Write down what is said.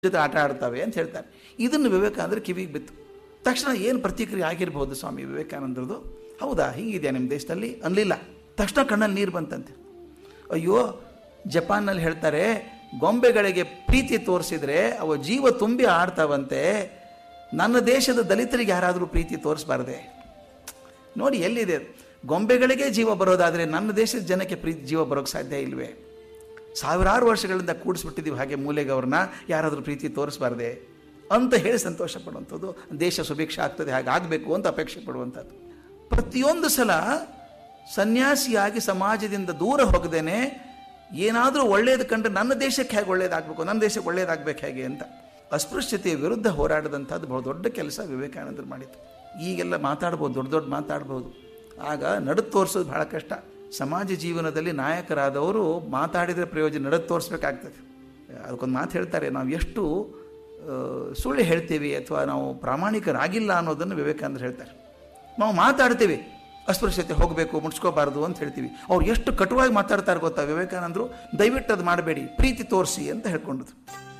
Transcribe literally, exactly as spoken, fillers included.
ಜೊತೆ ಆಟ ಆಡ್ತವೆ ಅಂತ ಹೇಳ್ತಾರೆ. ಇದನ್ನು ವಿವೇಕಾನಂದರು ಕಿವಿಗೆ ಬಿತ್ತು. ತಕ್ಷಣ ಏನು ಪ್ರತಿಕ್ರಿಯೆ ಆಗಿರ್ಬೋದು ಸ್ವಾಮಿ ವಿವೇಕಾನಂದರದು? ಹೌದಾ, ಹೀಗಿದೆಯಾ ನಿಮ್ಮ ದೇಶದಲ್ಲಿ ಅನ್ನಲಿಲ್ಲ. ತಕ್ಷಣ ಕಣ್ಣಲ್ಲಿ ನೀರು ಬಂತಂತೆ. ಅಯ್ಯೋ, ಜಪಾನ್ನಲ್ಲಿ ಹೇಳ್ತಾರೆ, ಗೊಂಬೆಗಳಿಗೆ ಪ್ರೀತಿ ತೋರಿಸಿದ್ರೆ ಅವು ಜೀವ ತುಂಬಿ ಆಡ್ತಾವಂತೆ. ನನ್ನ ದೇಶದ ದಲಿತರಿಗೆ ಯಾರಾದರೂ ಪ್ರೀತಿ ತೋರಿಸಬಾರ್ದೆ? ನೋಡಿ ಎಲ್ಲಿದೆ. ಗೊಂಬೆಗಳಿಗೆ ಜೀವ ಬರೋದಾದರೆ ನನ್ನ ದೇಶದ ಜನಕ್ಕೆ ಪ್ರೀತಿ ಜೀವ ಬರೋಕ್ಕೆ ಸಾಧ್ಯ ಇಲ್ವೇ? ಸಾವಿರಾರು ವರ್ಷಗಳಿಂದ ಕೂಡಿಸ್ಬಿಟ್ಟಿದ್ದೀವಿ ಹಾಗೆ ಮೂಲೆಗೆ ಅವ್ರನ್ನ, ಯಾರಾದರೂ ಪ್ರೀತಿ ತೋರಿಸಬಾರ್ದೆ ಅಂತ ಹೇಳಿ ಸಂತೋಷ ಪಡುವಂಥದ್ದು. ದೇಶ ಸುಭಿಕ್ಷ ಆಗ್ತದೆ, ಹಾಗೆ ಆಗಬೇಕು ಅಂತ ಅಪೇಕ್ಷೆ ಪಡುವಂಥದ್ದು. ಪ್ರತಿಯೊಂದು ಸಲ ಸನ್ಯಾಸಿಯಾಗಿ ಸಮಾಜದಿಂದ ದೂರ ಹೋಗದೇನೆ ಏನಾದರೂ ಒಳ್ಳೇದು ಕಂಡ್ರೆ ನನ್ನ ದೇಶಕ್ಕೆ ಹೇಗೆ ಒಳ್ಳೇದಾಗಬೇಕು, ನನ್ನ ದೇಶಕ್ಕೆ ಒಳ್ಳೇದಾಗಬೇಕು ಹೇಗೆ ಅಂತ ಅಸ್ಪೃಶ್ಯತೆಯ ವಿರುದ್ಧ ಹೋರಾಡಿದಂಥದ್ದು ಬಹು ದೊಡ್ಡ ಕೆಲಸ ವಿವೇಕಾನಂದರು ಮಾಡಿತ್ತು. ಈಗೆಲ್ಲ ಮಾತಾಡ್ಬೋದು, ದೊಡ್ಡ ದೊಡ್ಡ ಮಾತಾಡ್ಬೋದು, ಆಗ ನಡೆದು ತೋರಿಸೋದು ಬಹಳ ಕಷ್ಟ. ಸಮಾಜ ಜೀವನದಲ್ಲಿ ನಾಯಕರಾದವರು ಮಾತಾಡಿದರೆ ಪ್ರಯೋಜನ, ನಡೆದು ತೋರಿಸ್ಬೇಕಾಗ್ತದೆ. ಅದಕ್ಕೊಂದು ಮಾತು ಹೇಳ್ತಾರೆ, ನಾವು ಎಷ್ಟು ಸುಳ್ಳು ಹೇಳ್ತೀವಿ ಅಥವಾ ನಾವು ಪ್ರಾಮಾಣಿಕರಾಗಿಲ್ಲ ಅನ್ನೋದನ್ನು ವಿವೇಕಾನಂದರು ಹೇಳ್ತಾರೆ. ನಾವು ಮಾತಾಡ್ತೀವಿ ಅಸ್ಪೃಶ್ಯತೆ ಹೋಗಬೇಕು, ಮುಡ್ಸ್ಕೋಬಾರ್ದು ಅಂತ ಹೇಳ್ತೀವಿ. ಅವ್ರು ಎಷ್ಟು ಕಟುವಾಗಿ ಮಾತಾಡ್ತಾರೆ ಗೊತ್ತಾ ವಿವೇಕಾನಂದರು? ದಯವಿಟ್ಟು ಅದು ಮಾಡಬೇಡಿ, ಪ್ರೀತಿ ತೋರಿಸಿ ಅಂತ ಹೇಳ್ಕೊಂಡ್ರು.